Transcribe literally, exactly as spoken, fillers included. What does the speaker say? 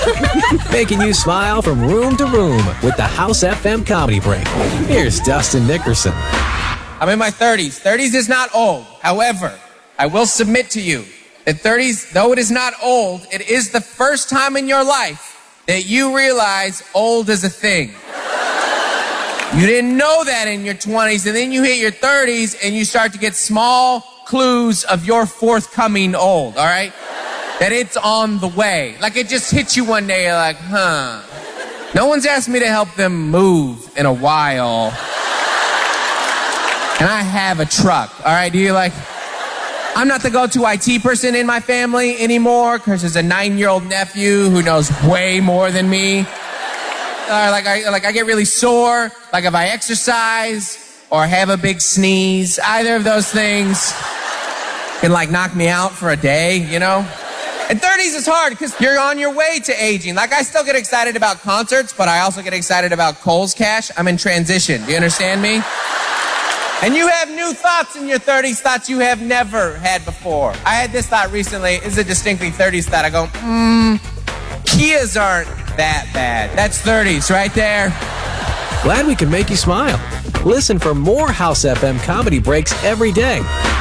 Making you smile from room to room with the House F M Comedy Break. Here's Dustin Nickerson. I'm in my thirties. thirties is not old. However, I will submit to you that thirties, though it is not old, it is the first time in your life that you realize old is a thing. You didn't know that in your twenties, and then you hit your thirties and you start to get small clues of your forthcoming old, all right? That it's on the way. Like it just hits you one day, you're like, huh. No one's asked me to help them move in a while. And I have a truck, all right? Do you like... I'm not the go-to I T person in my family anymore because there's a nine-year-old nephew who knows way more than me. Uh, like, I, like I get really sore, like if I exercise or have a big sneeze. Either of those things can like knock me out for a day, you know? And thirties is hard because you're on your way to aging. Like I still get excited about concerts, but I also get excited about Kohl's Cash. I'm in transition. Do you understand me? And you have new thoughts in your thirties, thoughts you have never had before. I had this thought recently. It's a distinctly thirties thought. I go, hmm, Kias aren't that bad. That's thirties right there. Glad we can make you smile. Listen for more House F M Comedy Breaks every day